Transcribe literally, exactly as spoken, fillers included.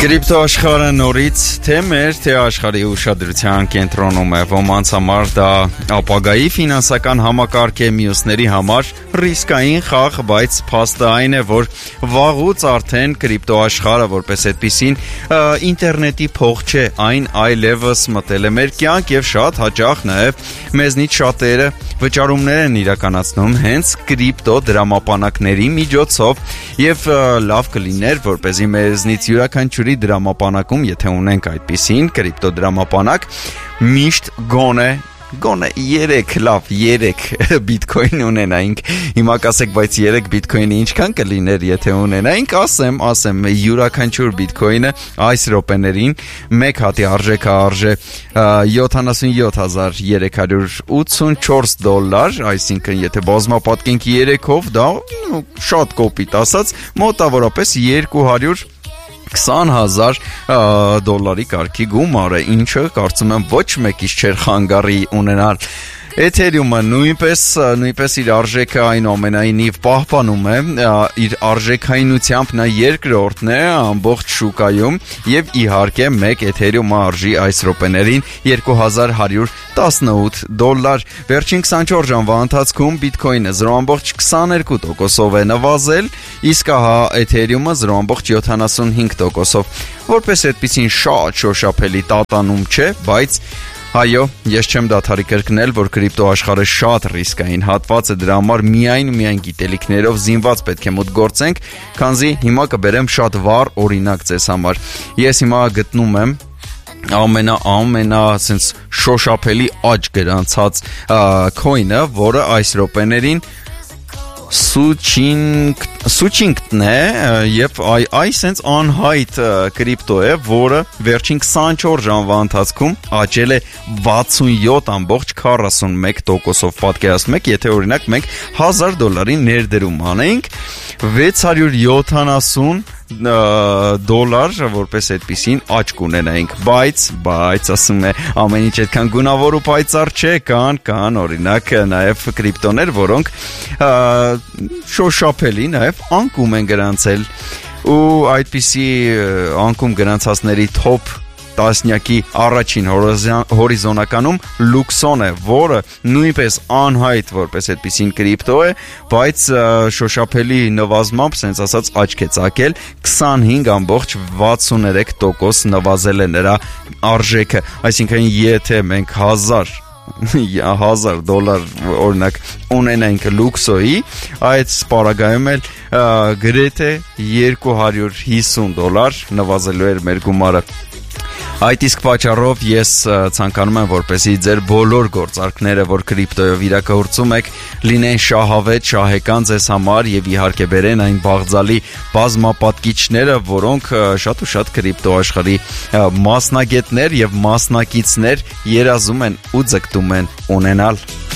Կրիպտո աշխարհը նորից թե մեր, թե աշխարհի ուշադրության կենտրոնում է, ոմանց համար դա ապագայի ֆինանսական համակարգ է, մյուսների համար ռիսկային խաղ, բայց փաստը այն է, որ վաղուց արդեն կրիպտո աշխարհը որպես այդպիսին ինտերնետի փող չէ, այն այլևս մտել է մեր կյանք եւ շատ հաճախ նաեւ մեզնից շատերը վճարումներ են իրականացնում հենց կրիպտո դրամապանակների միջոցով եւ լավ կլիներ, որպեսզի մեզնից յուրաքանչյուրի դրամապանակում, եթե ունենք այդպիսին կրիպտո դրամապանակ, միշտ գոնե գոնե երեք լավ երեք բիտքոին ունենայինք։ Հիմա կասեք, բայց երեք բիտքոինը ինչքան կլիներ, եթե ունենայինք, ասեմ, ասեմ, յուրաքանչյուր բիտքոինը այս րոպեներին մեկ հատի արժեքը արժե յոթանասունյոթ հազար երեք հարյուր ութսունչորս դոլար, այսինքն եթե բազմապատկենք երեքով, դա շատ կոպիտ ասած, մոտավորապես երկու հարյուր քսան հազար դոլարի կարգի գումար է, ինչը կարծում եմ ոչ մեկից չէր խանգարի ունենալ։ Էթերիումը նույնպես նույնպես իր արժեքը այնուամենայնիվ պահպանում է, իր արժեքայնությամբ նա երկրորդն է ամբողջ շուկայում եւ իհարկե մեկ էթերիումը արժի այս րոպեներին երկու հազար հարյուր տասնութ դոլար։ Վերջին քսանչորս ժամվա ընթացքում բիտքոինը զրո կόμma քսաներկու տոկոսով է նվազել, իսկ ահա էթերիումը զրո կόμma յոթանասունհինգ տոկոսով։ Որպես այդպեսին շատ շոշափելի տատանում չէ, բայց այո, ես չեմ դադարի կրկնել, որ կրիպտո աշխարհը շատ ռիսկային հատված է, դրա համար միայն ու միայն գիտելիքներով զինված պետք է մոտ գործենք, քանզի հիմա կբերեմ շատ վառ օրինակ ձեզ համար։ Ես հիմա գտնում եմ ամենա ամենա sense շոշափելի աճ գրանցած coin-ը, որը այս րոպեներին Սուչինգ Սուչինգն է եւ այ այ sense անհայտ կրիպտո է, որը վերջին քսանչորս ժամվա ընթացքում աճել է վաթսունյոթ կόμma քառասունմեկ տոկոսով։ Պատկերացնում եք, եթե օրինակ մենք հազար դոլարի ներդրում անենք, վեց հարյուր յոթանասուն դոլար, որպես այդպեսին աճ կունենայինք, բայց, բայց ասում է ամեն ինչ այդքան գունավոր ու պայծառ չէ, կան, կան օրինակ նաև կրիպտոներ, որոնք շոշափելի նաև անկում են գրանցել, ու այդպիսի անկում գրանցածների թոփ տասնյակի առաջին հորիզոնականում Լուքսոն է, որը նույնպես անհայտ որպես այդպիսին կրիպտո է, բայց շոշափելի նվազմամբ, սենց ասած, աճք է ծագել, քսանհինգ կόμma վաթսուներեք տոկոս նվազել է նրա արժեքը, այսինքն եթե մենք հազար հազար դոլար օրինակ ունենայինք Լուքսոյի, այդ սպարագայում էլ գրեթե երկու հարյուր հիսուն դոլար նվազելու էր մեր գումարը։ Այդ իսկ պատճառով ես ցանկանում եմ, որպեսզի ձեր բոլոր գործարքները, որ կրիպտոյով իրականացում եք, լինեն շահավետ, շահեկան ձեզ համար եւ իհարկե բերեն այն բաղձալի բազմապատկիչները, որոնք շատ ու շատ կրիպտո աշխարհի մասնագետներ եւ մասնակիցներ երազում են ու ձգտում են ունենալ։